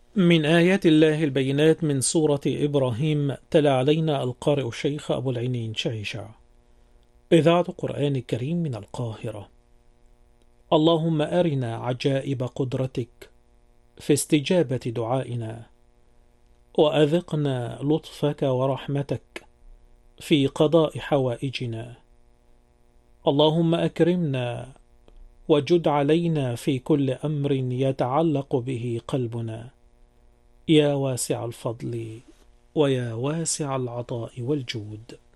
من آيات الله البينات من سورة إبراهيم تلا علينا القارئ الشيخ أبو العينين شعيشع. إذاعة قرآن الكريم من القاهرة. اللهم أرنا عجائب قدرتك في استجابة دعائنا، وأذقنا لطفك ورحمتك في قضاء حوائجنا. اللهم أكرمنا وجد علينا في كل أمر يتعلق به قلبنا، يا واسع الفضل ويا واسع العطاء والجود.